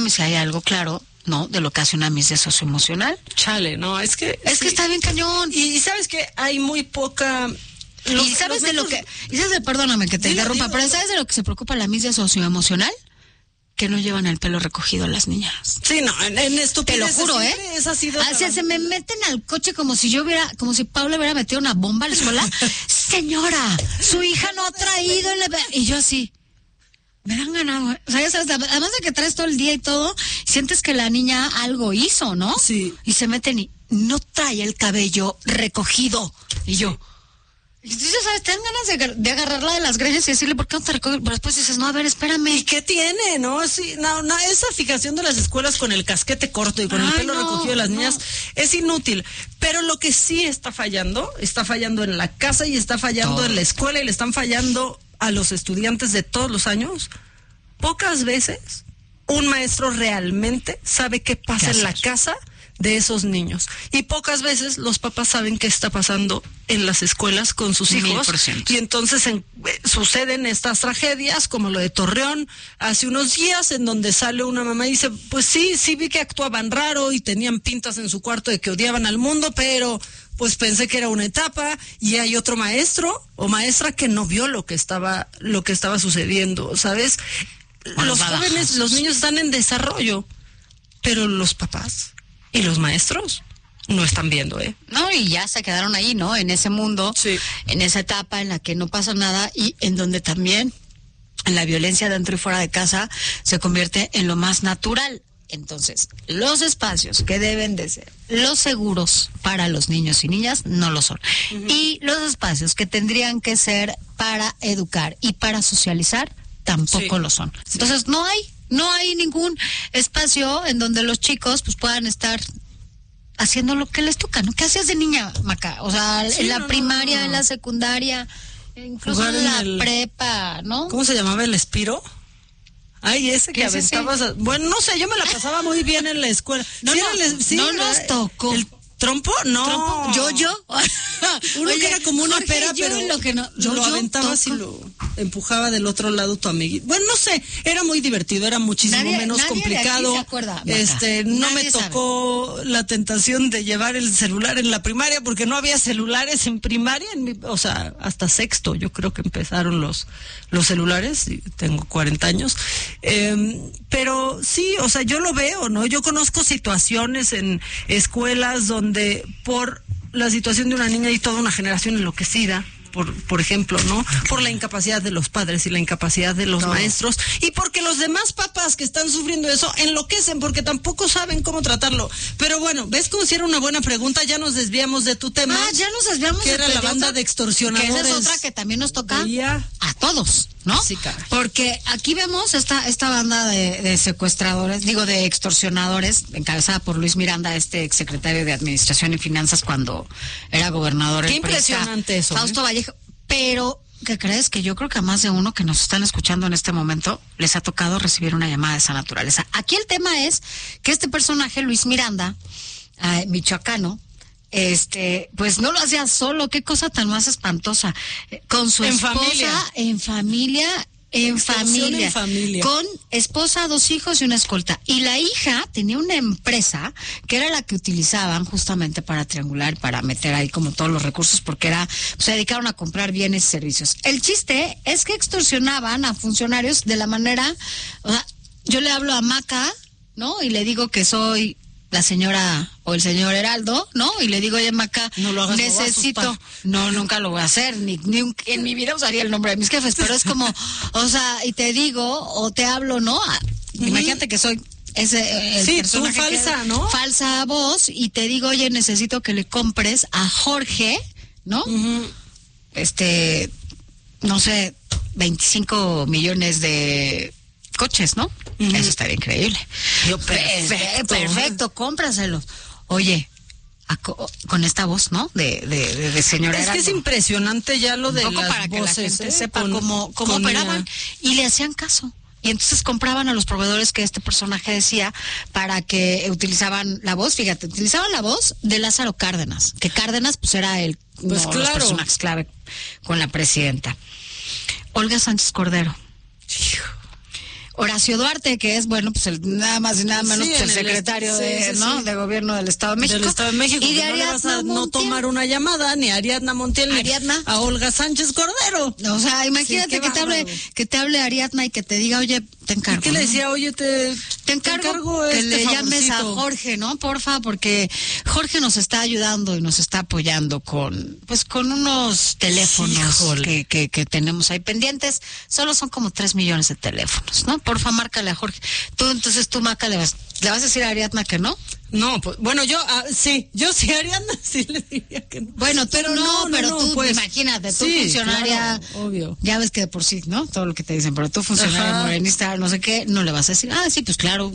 dígame si hay algo claro, ¿no? De lo que hace una amnesia socioemocional. Chale, no, es que que está bien cañón. Y sabes que hay muy poca... ¿Y sabes de lo que... perdóname que te interrumpa, pero ¿sabes de lo que se preocupa la amnesia socioemocional? Que no llevan el pelo recogido a las niñas. Sí, no, en estupidez. Te lo juro, Esa ha sido se me meten al coche como si Paula hubiera metido una bomba a la escuela. Señora, su hija no ha traído y yo así. Me dan ganado, ¿eh? O sea, ya sabes, además de que traes todo el día y todo, sientes que la niña algo hizo, ¿no? Sí. Y se meten y no trae el cabello recogido. Y yo... Y tú ya sabes, te dan ganas de agarrarla de las greñas y decirle, ¿por qué no te recoges? Pero después dices, no, a ver, espérame. ¿Y qué tiene, no? Sí, no, esa fijación de las escuelas con el casquete corto y con el pelo recogido de las niñas es inútil. Pero lo que sí está fallando en la casa y está fallando en la escuela y le están fallando a los estudiantes de todos los años. Pocas veces un maestro realmente sabe qué pasa en la casa de esos niños. Y pocas veces los papás saben qué está pasando en las escuelas con sus hijos. 1000%. Y entonces suceden estas tragedias, como lo de Torreón, hace unos días, en donde sale una mamá y dice, pues sí vi que actuaban raro y tenían pintas en su cuarto de que odiaban al mundo, pero pues pensé que era una etapa. Y hay otro maestro o maestra que no vio lo que estaba sucediendo, ¿sabes? Los jóvenes, los niños están en desarrollo, pero los papás y los maestros no están viendo, ¿eh? No, y ya se quedaron ahí, ¿no? En ese mundo, sí, en esa etapa en la que no pasa nada y en donde también la violencia dentro y fuera de casa se convierte en lo más natural. Entonces, los espacios que deben de ser los seguros para los niños y niñas no lo son. Uh-huh. Y los espacios que tendrían que ser para educar y para socializar tampoco lo son. Entonces, no hay ningún espacio en donde los chicos pues puedan estar haciendo lo que les toca, ¿no? ¿Qué hacías de niña, Maca? O sea, en la primaria, en la secundaria, incluso en la prepa, ¿no? ¿Cómo se llamaba el Espiro? Ay, ese que aventabas. Bueno, no sé, yo me la pasaba muy bien en la escuela. No nos tocó. ¿El trompo? No. ¿Yo? Uno que era como una pera, pero lo aventabas y lo empujaba del otro lado tu amiguito. Bueno, no sé, era muy divertido, era muchísimo menos complicado. Se acuerda, no me tocó la tentación de llevar el celular en la primaria porque no había celulares en primaria, o sea, hasta sexto yo creo que empezaron los celulares, y tengo 40 años. Pero sí, o sea, yo lo veo, ¿no? Yo conozco situaciones en escuelas donde por la situación de una niña hay toda una generación enloquecida, por ejemplo, ¿no? Por la incapacidad de los padres y la incapacidad de los maestros, y porque los demás papás que están sufriendo eso enloquecen porque tampoco saben cómo tratarlo. Pero bueno, ¿ves cómo si era una buena pregunta? Ya nos desviamos de tu tema. Ya nos desviamos que era la banda de extorsionadores. Que esa es otra que también nos toca a todos, ¿no? Sí, caray. Porque aquí vemos esta banda de secuestradores, de extorsionadores, encabezada por Luis Miranda, exsecretario de Administración y Finanzas cuando era gobernador. Qué impresionante eso. Fausto Vallejo. Pero, ¿qué crees? Que yo creo que a más de uno que nos están escuchando en este momento les ha tocado recibir una llamada de esa naturaleza. Aquí el tema es que este personaje, Luis Miranda, michoacano, pues no lo hacía solo. Qué cosa tan más espantosa. Con su esposa, en familia, con esposa, 2 hijos y una escolta. Y la hija tenía una empresa que era la que utilizaban justamente para triangular, para meter ahí como todos los recursos, porque se dedicaron a comprar bienes y servicios. El chiste es que extorsionaban a funcionarios de la manera, o sea, yo le hablo a Maca, ¿no? Y le digo que soy la señora o el señor Heraldo, ¿no? Y le digo, oye, Maca, no lo hagas, necesito... No, nunca lo voy a hacer, ni en mi vida usaría el nombre de mis jefes, pero es como, o sea, y te digo, o te hablo, ¿no? Imagínate que soy tú falsa, ¿no? Falsa voz, y te digo, oye, necesito que le compres a Jorge, ¿no? No sé, 25 millones de coches, ¿no? Eso estaría increíble. Yo, perfecto, cómpraselos. Oye, con esta voz, ¿no? De señora. Es que es impresionante ya lo de las para que voces, la gente sepa cómo operaban, y le hacían caso. Y entonces compraban a los proveedores que este personaje decía para que utilizaban la voz, utilizaban la voz de Lázaro Cárdenas, que Cárdenas pues era los personajes clave con la presidenta. Olga Sánchez Cordero. Horacio Duarte, que es, bueno, pues nada más y nada menos pues el secretario de Gobierno del Estado de México. Del Estado de México. Y de no le vas a no tomar una llamada ni a Ariadna Montiel ni a Olga Sánchez Cordero. O sea, imagínate que te hable Ariadna y que te diga, oye, te encargo. ¿Y qué le decía? Oye, te encargo que le llames a Jorge, ¿no? Porfa, porque Jorge nos está ayudando y nos está apoyando con unos teléfonos que tenemos ahí pendientes. Solo son como 3 millones de teléfonos, ¿no? Porfa, márcale a Jorge. Tú, Maca, ¿le vas a decir a Ariadna que no? No, pues, bueno, yo sí, Ariadna sí le diría que no. Bueno, pero tú, pues, imagínate, tú funcionaria, claro, obvio. Ya ves que de por sí, ¿no? Todo lo que te dicen, pero tú funcionaria morenista, no sé qué, no le vas a decir, sí, pues claro,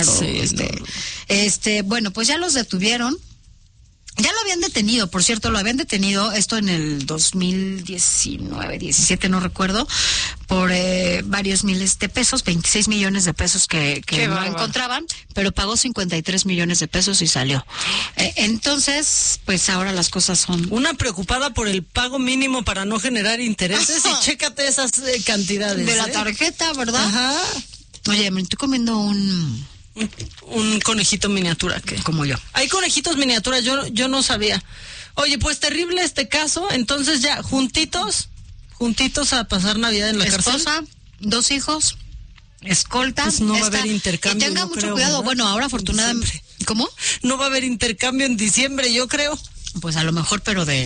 sí, bueno, pues ya los detuvieron. Ya lo habían detenido, por cierto, esto en el 2019, 17, no recuerdo, por varios miles de pesos, 26 millones de pesos que no encontraban, pero pagó 53 millones de pesos y salió. Entonces, pues ahora las cosas son... Una preocupada por el pago mínimo para no generar intereses y chécate esas cantidades. De la tarjeta, ¿verdad? Ajá. Oye, me estoy comiendo un conejito miniatura, ¿qué? Como yo. Hay conejitos miniatura, yo no sabía. Oye, pues terrible este caso, entonces ya juntitos a pasar Navidad en la cárcel. Esposa, 2 hijos, escolta. Pues no va a haber intercambio. Y tenga mucho cuidado, ¿verdad? Bueno, ahora afortunadamente... ¿Cómo? No va a haber intercambio en diciembre, yo creo. Pues a lo mejor, pero de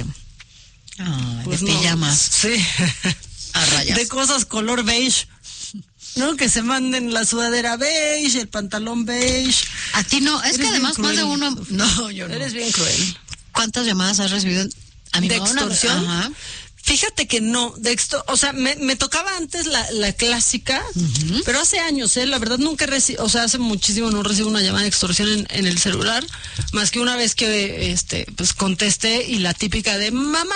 pijamas. Sí. A rayas. De cosas color beige. No, que se manden la sudadera beige, el pantalón beige. A ti no, es que además más de uno... No, yo no. Eres bien cruel. ¿Cuántas llamadas has recibido a mi de extorsión? Ajá. Fíjate que no, o sea, me tocaba antes la clásica, pero hace años, la verdad nunca hace muchísimo no recibo una llamada de extorsión en el celular, más que una vez que pues contesté y la típica de mamá,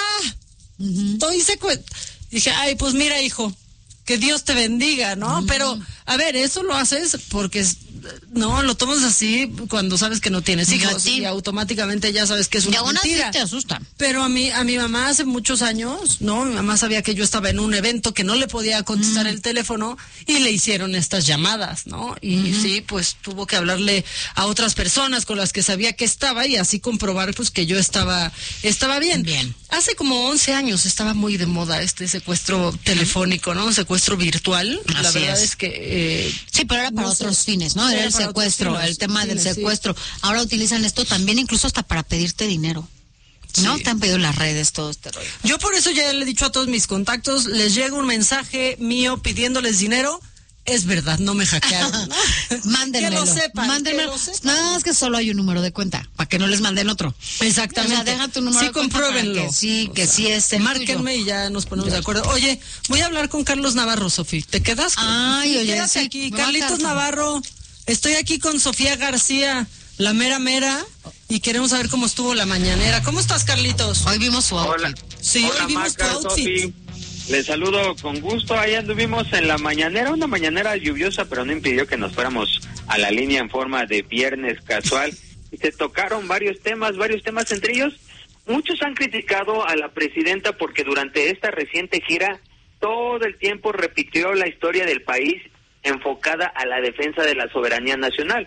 estoy dije, ay, pues mira, hijo, que Dios te bendiga, ¿no? Pero, a ver, eso lo haces porque no, lo tomas así cuando sabes que no tienes hijos y automáticamente ya sabes que es una mentira. Así te asusta. Pero a mi mamá hace muchos años, ¿no? Mi mamá sabía que yo estaba en un evento que no le podía contestar el teléfono y le hicieron estas llamadas, ¿no? Y sí, pues tuvo que hablarle a otras personas con las que sabía que estaba y así comprobar pues que yo estaba bien. Hace como 11 años estaba muy de moda este secuestro telefónico, ¿no? Secuestro virtual. Así la verdad es que sí, pero era para otros fines, ¿no? Era el secuestro, el tema del secuestro. Sí. Ahora utilizan esto también incluso hasta para pedirte dinero. ¿No? Te han pedido las redes, todo este rollo. Yo por eso ya le he dicho a todos mis contactos, les llega un mensaje mío pidiéndoles dinero. Es verdad, no me hackearon. ¿No? Mándenmelo. Que lo sepan. Mándenmelo. No, es que solo hay un número de cuenta, para que no les manden otro. Exactamente. O sea, deja tu número de cuenta. Compruébenlo. Que sí es el márquenme tuyo. Y ya nos ponemos de acuerdo. Oye, voy a hablar con Carlos Navarro, Sofi. ¿Te quedas? Oye, sí, aquí. Carlitos Navarro. Estoy aquí con Sofía García, la mera, y queremos saber cómo estuvo la mañanera. ¿Cómo estás, Carlitos? Hoy vimos su outfit. Hola. Sí, Hola, hoy vimos Maca, tu outfit. Sofi. Les saludo con gusto. Ahí anduvimos en la mañanera, una mañanera lluviosa, pero no impidió que nos fuéramos a la línea en forma de viernes casual. Y se tocaron varios temas, entre ellos, muchos han criticado a la presidenta porque durante esta reciente gira todo el tiempo repitió la historia del país enfocada a la defensa de la soberanía nacional.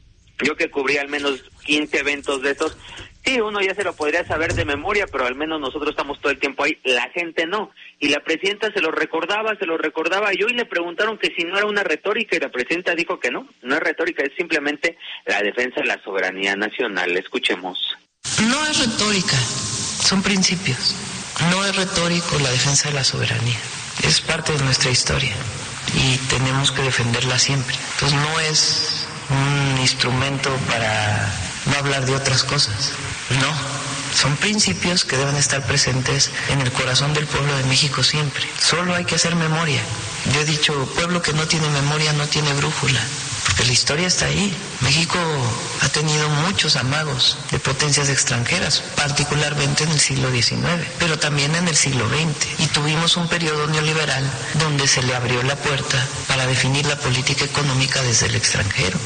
Yo que cubrí al menos 15 eventos de estos, sí, uno ya se lo podría saber de memoria, pero al menos nosotros estamos todo el tiempo ahí, la gente no. Y la presidenta se lo recordaba, y hoy le preguntaron que si no era una retórica, y la presidenta dijo que no es retórica, es simplemente la defensa de la soberanía nacional. Escuchemos. No es retórica, son principios. No es retórico la defensa de la soberanía, es parte de nuestra historia y tenemos que defenderla siempre. Entonces no es un instrumento para no hablar de otras cosas, no, son principios que deben estar presentes en el corazón del pueblo de México siempre. Solo hay que hacer memoria. Yo he dicho, pueblo que no tiene memoria no tiene brújula, porque la historia está ahí. México ha tenido muchos amagos de potencias extranjeras, particularmente en el siglo XIX, pero también en el siglo XX. Y tuvimos un periodo neoliberal donde se le abrió la puerta para definir la política económica desde el extranjero.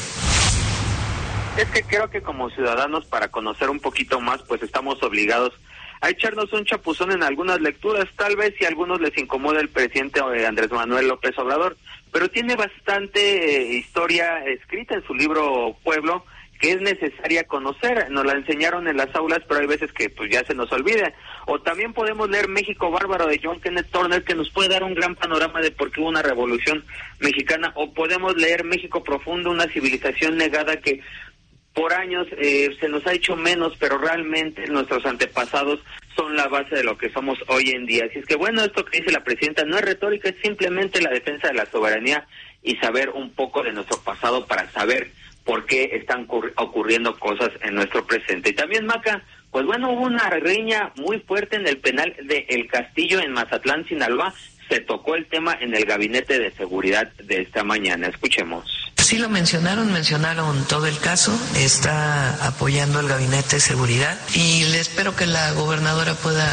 Es que creo que como ciudadanos, para conocer un poquito más, pues estamos obligados a echarnos un chapuzón en algunas lecturas, tal vez si a algunos les incomoda el presidente Andrés Manuel López Obrador, pero tiene bastante historia escrita en su libro Pueblo, que es necesaria conocer. Nos la enseñaron en las aulas, pero hay veces que pues ya se nos olvida. O también podemos leer México Bárbaro de John Kenneth Turner, que nos puede dar un gran panorama de por qué hubo una revolución mexicana. O podemos leer México Profundo, una civilización negada que por años se nos ha hecho menos, pero realmente nuestros antepasados son la base de lo que somos hoy en día. Así es que bueno, esto que dice la presidenta no es retórica, es simplemente la defensa de la soberanía y saber un poco de nuestro pasado para saber por qué están ocurriendo cosas en nuestro presente. Y también, Maca, pues bueno, hubo una riña muy fuerte en el penal de El Castillo en Mazatlán, Sinaloa. Se tocó el tema en el gabinete de seguridad de esta mañana. Escuchemos. Sí lo mencionaron todo el caso, está apoyando el gabinete de seguridad y le espero que la gobernadora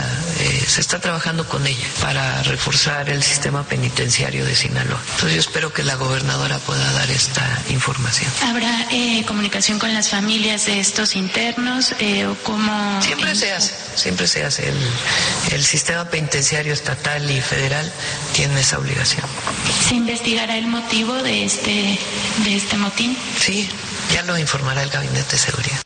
se está trabajando con ella para reforzar el sistema penitenciario de Sinaloa. Entonces yo espero que la gobernadora pueda dar esta información. ¿Habrá comunicación con las familias de estos internos o cómo? Siempre se hace. El sistema penitenciario estatal y federal tiene esa obligación. ¿Se investigará el motivo de este motín? Sí, ya lo informará el Gabinete de Seguridad.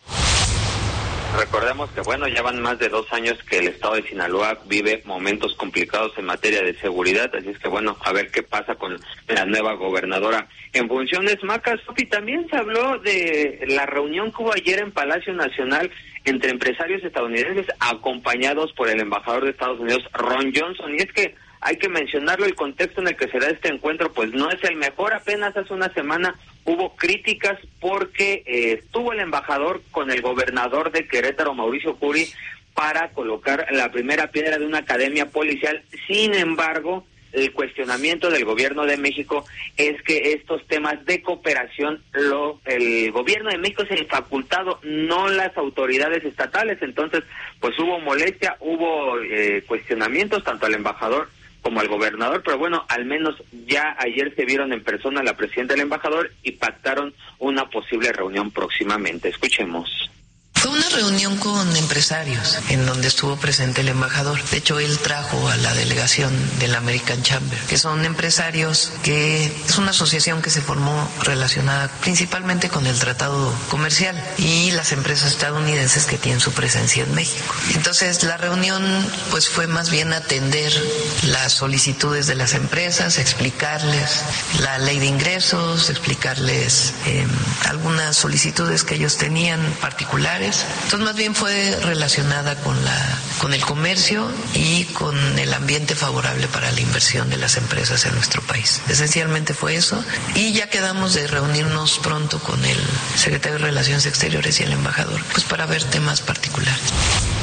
Recordemos que bueno, ya van más de 2 años que el estado de Sinaloa vive momentos complicados en materia de seguridad, así es que bueno, a ver qué pasa con la nueva gobernadora. En funciones, Maca, Sofi, también se habló de la reunión que hubo ayer en Palacio Nacional entre empresarios estadounidenses acompañados por el embajador de Estados Unidos, Ron Johnson, y es que hay que mencionarlo, el contexto en el que se da este encuentro pues no es el mejor. Apenas hace una semana hubo críticas porque estuvo el embajador con el gobernador de Querétaro, Mauricio Curi, para colocar la primera piedra de una academia policial. Sin embargo, el cuestionamiento del gobierno de México es que estos temas de cooperación, el gobierno de México es el facultado, no las autoridades estatales. Entonces, pues hubo molestia, hubo cuestionamientos tanto al embajador como al gobernador, pero bueno, al menos ya ayer se vieron en persona la presidenta y el embajador y pactaron una posible reunión próximamente. Escuchemos. Fue una reunión con empresarios en donde estuvo presente el embajador. De hecho, él trajo a la delegación del American Chamber, que son empresarios que es una asociación que se formó relacionada principalmente con el tratado comercial y las empresas estadounidenses que tienen su presencia en México. Entonces, la reunión pues fue más bien atender las solicitudes de las empresas, explicarles la ley de ingresos, explicarles algunas solicitudes que ellos tenían particulares. Entonces más bien fue relacionada con el comercio y con el ambiente favorable para la inversión de las empresas en nuestro país. Esencialmente fue eso y ya quedamos de reunirnos pronto con el secretario de Relaciones Exteriores y el embajador, pues para ver temas particulares.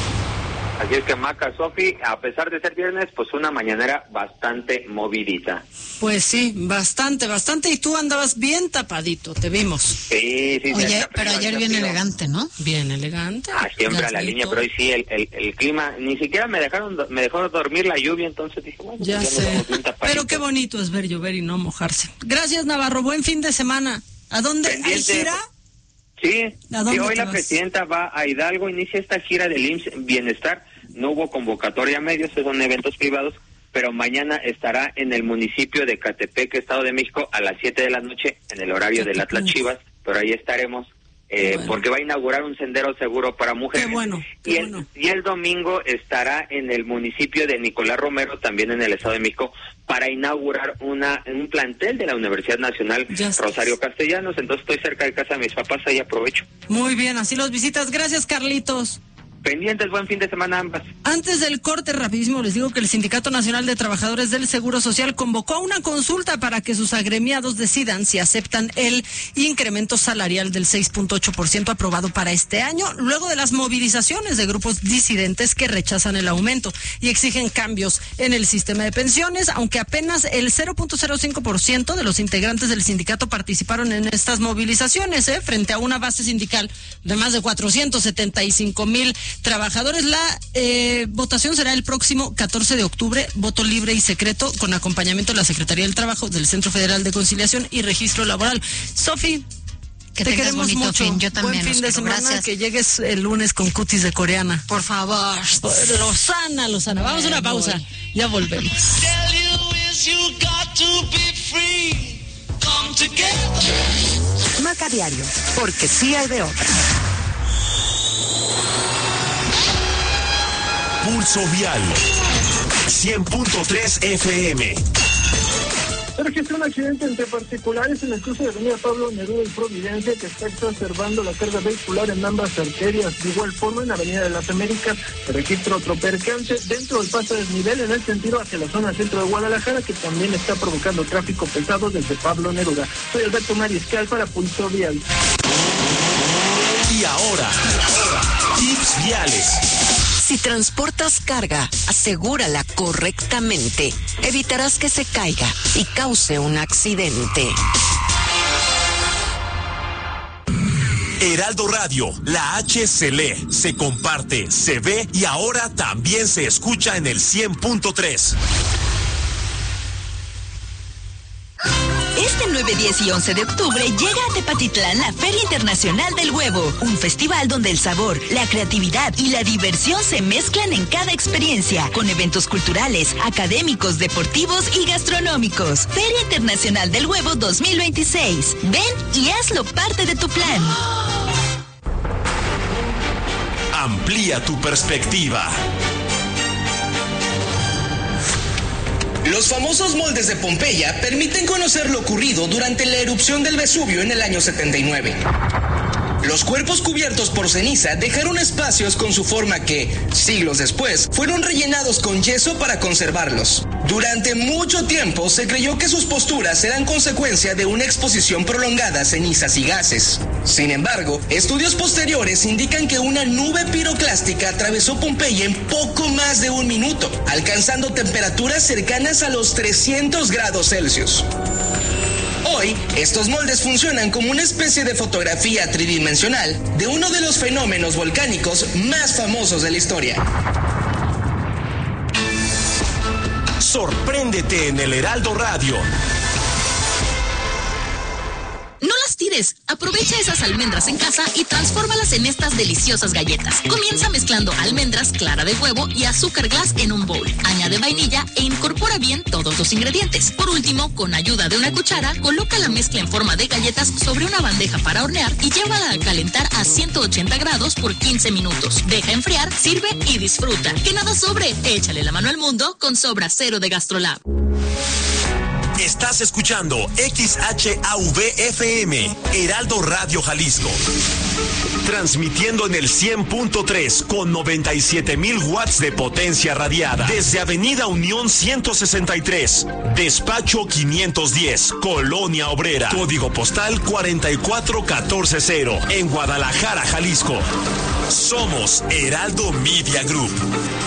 Así es que, Maca, Sofi, a pesar de ser viernes, pues una mañanera bastante movidita. Pues sí, bastante. Y tú andabas bien tapadito, te vimos. Sí. Oye, pero ayer bien elegante, ¿no? Bien elegante. Siempre a la línea, pero hoy sí, el clima, ni siquiera me dejó dormir la lluvia, entonces dije, bueno, ya pues sé. Pero qué bonito es ver llover y no mojarse. Gracias, Navarro, buen fin de semana. ¿A dónde? ¿A gira? Sí, hoy la presidenta va a Hidalgo, inicia esta gira del IMSS Bienestar. No hubo convocatoria a medios, son eventos privados, pero mañana estará en el municipio de Catepec, Estado de México, a las 7 de la noche, en el horario de Atlas Chivas, pero ahí estaremos, porque va a inaugurar un sendero seguro para mujeres. Y el domingo estará en el municipio de Nicolás Romero, también en el Estado de México, para inaugurar un plantel de la Universidad Nacional Rosario Castellanos. Entonces estoy cerca de casa de mis papás, ahí aprovecho. Muy bien, así los visitas. Gracias, Carlitos. Pendientes, buen fin de semana ambas. Antes del corte, rapidísimo, les digo que el Sindicato Nacional de Trabajadores del Seguro Social convocó a una consulta para que sus agremiados decidan si aceptan el incremento salarial del 6.8% aprobado para este año, luego de las movilizaciones de grupos disidentes que rechazan el aumento y exigen cambios en el sistema de pensiones, aunque apenas el 0.05% de los integrantes del sindicato participaron en estas movilizaciones, frente a una base sindical de más de 475,000 trabajadores. La votación será el próximo 14 de octubre, voto libre y secreto, con acompañamiento de la Secretaría del Trabajo, del Centro Federal de Conciliación y Registro Laboral. Sofi, que te tengas queremos bonito mucho. fin. Yo también. Buen fin de semana. Gracias. Que llegues el lunes con cutis de coreana. Por favor. Lozana. Vamos a una pausa. Ya volvemos. Maca Diario, porque sí hay de otra. Pulso Vial 100.3 FM. Se registró un accidente entre particulares en el cruce de avenida Pablo Neruda y Providencia que está exacerbando la carga vehicular en ambas arterias. De igual forma, en la avenida de las Américas se registra otro percance dentro del paso a desnivel en el sentido hacia la zona centro de Guadalajara, que también está provocando tráfico pesado desde Pablo Neruda. Soy Alberto Mariscal para Pulso Vial. Y ahora, tips viales. Si transportas carga, asegúrala correctamente. Evitarás que se caiga y cause un accidente. Heraldo Radio, la H se lee, se comparte, se ve y ahora también se escucha en el 100.3. Este 9, 10 y 11 de octubre llega a Tepatitlán la Feria Internacional del Huevo, un festival donde el sabor, la creatividad y la diversión se mezclan en cada experiencia, con eventos culturales, académicos, deportivos y gastronómicos. Feria Internacional del Huevo 2026. Ven y hazlo parte de tu plan. Amplía tu perspectiva. Los famosos moldes de Pompeya permiten conocer lo ocurrido durante la erupción del Vesubio en el año 79. Los cuerpos cubiertos por ceniza dejaron espacios con su forma que, siglos después, fueron rellenados con yeso para conservarlos. Durante mucho tiempo se creyó que sus posturas eran consecuencia de una exposición prolongada a cenizas y gases. Sin embargo, estudios posteriores indican que una nube piroclástica atravesó Pompeya en poco más de un minuto, alcanzando temperaturas cercanas a los 300 grados Celsius. Hoy, estos moldes funcionan como una especie de fotografía tridimensional de uno de los fenómenos volcánicos más famosos de la historia. Sorpréndete en el Heraldo Radio. No las tires, aprovecha esas almendras en casa y transfórmalas en estas deliciosas galletas. Comienza mezclando almendras, clara de huevo y azúcar glass en un bowl. Añade vainilla e incorpora bien todos los ingredientes. Por último, con ayuda de una cuchara, coloca la mezcla en forma de galletas sobre una bandeja para hornear y llévala a calentar a 180 grados por 15 minutos. Deja enfriar, sirve y disfruta. Que nada sobre, échale la mano al mundo con Sobra Cero de Gastrolab. Estás escuchando XHAV-FM, Heraldo Radio Jalisco. Transmitiendo en el 100.3 con 97,000 watts de potencia radiada. Desde Avenida Unión 163, Despacho 510, Colonia Obrera. Código postal 44140, en Guadalajara, Jalisco. Somos Heraldo Media Group.